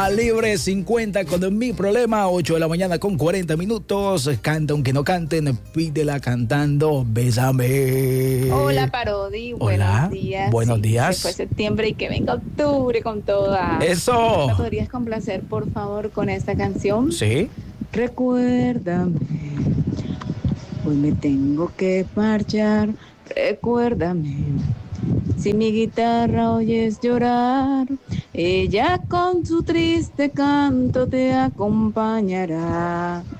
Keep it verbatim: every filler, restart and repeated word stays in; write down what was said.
Llamada libre cincuenta con mi problema, ocho de la mañana con cuarenta minutos. Canta aunque no canten, pídela cantando, bésame. Hola, Parodi. Hola. Buenos días. Buenos Sí, días. Se fue septiembre y que venga octubre con toda. Eso. ¿Me podrías complacer, por favor, con esta canción? Sí. Recuérdame, hoy me tengo que marchar. Recuérdame, si mi guitarra oyes llorar, ella con su triste canto te acompañará.